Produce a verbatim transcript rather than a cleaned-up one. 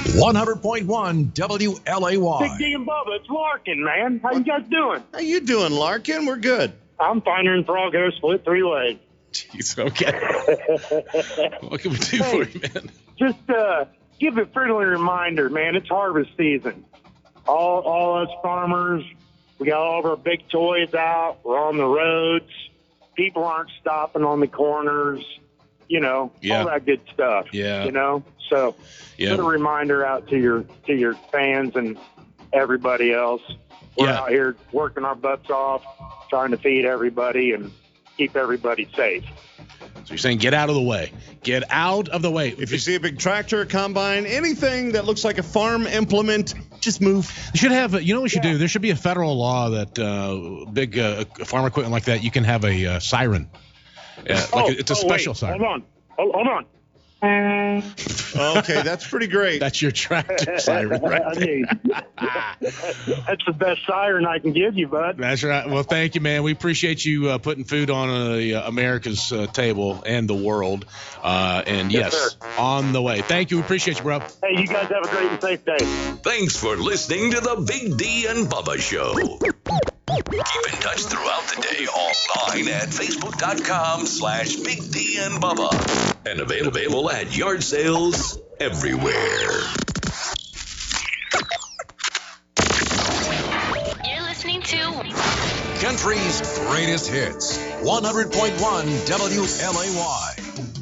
one hundred point one W L A Y. Big D and Bubba, it's Larkin, man. How you guys doing? How you doing, Larkin? We're good. I'm finer than frog hair split three ways. Jeez, okay. What can we do Hey, for you, man? Just uh, give a friendly reminder, man. It's harvest season. All, all us farmers, we got all of our big toys out. We're on the roads. People aren't stopping on the corners. You know, Yeah. all that good stuff. Yeah. You know, so Yeah. put a reminder out to your to your fans and everybody else. We're Yeah. out here working our butts off, trying to feed everybody and keep everybody safe. So you're saying get out of the way. Get out of the way. If you see a big tractor, combine, anything that looks like a farm implement, just move. You should have, a, you know what we should Yeah. do? There should be a federal law that uh, big uh, farm equipment like that, you can have a uh, siren. Uh, like oh, it's a oh, special wait. siren. Hold on. Hold, hold on. Okay, that's pretty great. That's your tractor siren right I there. mean, that's the best siren I can give you, bud. That's right. Well, thank you, man. We appreciate you uh, putting food on uh, America's uh, table and the world. Uh, and Yes, yes, sir. on the way. Thank you. We appreciate you, bro. Hey, you guys have a great and safe day. Thanks for listening to the Big D and Bubba Show. Keep in touch throughout the day online at facebook.com slash Big D and Bubba. And available at yard sales everywhere. You're listening to Country's greatest hits. one hundred point one W L A Y.